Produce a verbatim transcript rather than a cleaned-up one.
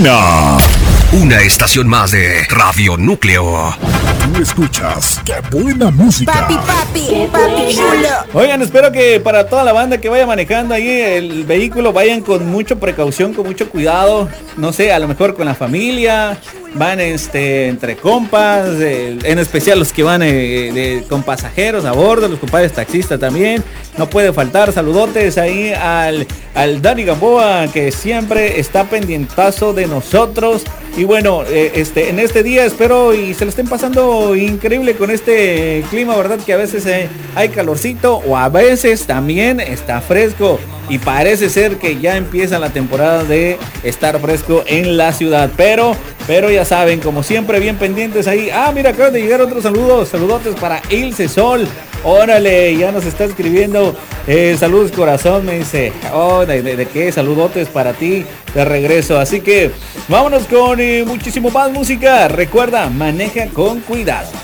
Cabina. Una estación más de Radio Núcleo. Tú escuchas ¡Qué buena música! Papi, papi, papi chulo. Oigan, espero que para toda la banda que vaya manejando ahí el vehículo vayan con mucha precaución, con mucho cuidado. No sé, a lo mejor con la familia, van este entre compas, eh, en especial los que van eh, de, con pasajeros a bordo, los compadres taxistas también. No puede faltar saludotes ahí al, al Dani Gamboa, que siempre está pendientazo de nosotros. Y bueno, eh, este, en este día espero y se lo estén pasando increíble con este clima, ¿verdad? Que a veces eh, hay calorcito o a veces también está fresco. Y parece ser que ya empieza la temporada de estar fresco en la ciudad. Pero, pero ya saben, como siempre, bien pendientes ahí. Ah, mira, acaba de llegar otros saludos. Saludotes para Ilse Sol. Órale, ya nos está escribiendo. Eh, saludos corazón, me dice. Oh, ¿de, de, de qué? Saludotes para ti de regreso. Así que vámonos con eh, muchísimo más música. Recuerda, maneja con cuidado.